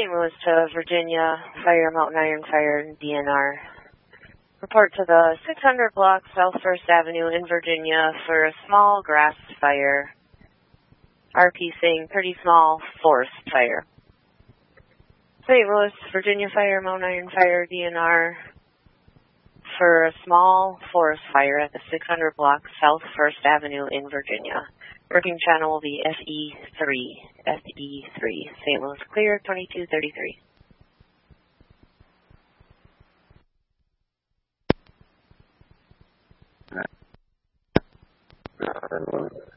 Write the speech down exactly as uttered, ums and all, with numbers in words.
Saint Louis to Virginia, Fire, Mountain Iron Fire, D N R. Report to the six hundred block South First Avenue in Virginia for a small grass fire. R P saying pretty small forest fire. Saint Louis, Virginia Fire, Mountain Iron Fire, D N R for a small forest fire at the six hundred block South First Avenue in Virginia. Working channel will be F E three. F E three. Saint Louis clear, twenty-two thirty-three. Uh,